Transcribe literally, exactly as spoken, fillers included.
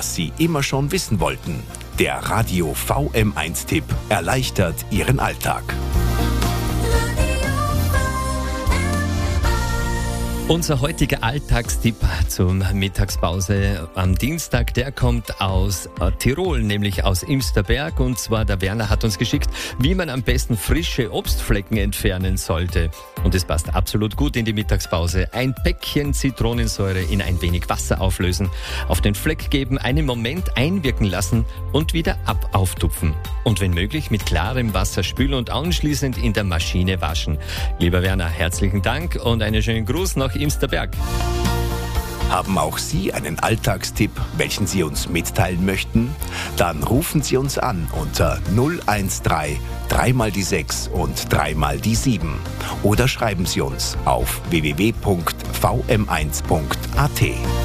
was Sie immer schon wissen wollten. Der Radio V M eins Tipp erleichtert Ihren Alltag. Unser heutiger Alltagstipp zur Mittagspause am Dienstag, der kommt aus Tirol, nämlich aus Imsterberg. Und zwar der Werner hat uns geschickt, wie man am besten frische Obstflecken entfernen sollte. Und es passt absolut gut in die Mittagspause. Ein Päckchen Zitronensäure in ein wenig Wasser auflösen, auf den Fleck geben, einen Moment einwirken lassen und wieder ab auftupfen. Und wenn möglich mit klarem Wasser spülen und anschließend in der Maschine waschen. Lieber Werner, herzlichen Dank und einen schönen Gruß nach Imsterberg. Haben auch Sie einen Alltagstipp, welchen Sie uns mitteilen möchten? Dann rufen Sie uns an unter null eins drei, drei mal die sechs und drei mal die sieben. Oder schreiben Sie uns auf w w w punkt v m eins punkt a t.